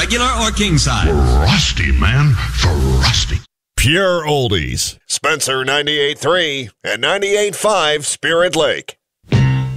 regular or king size? Frosty, man. Frosty. Pure oldies. Spencer 98.3 and 98.5 Spirit Lake.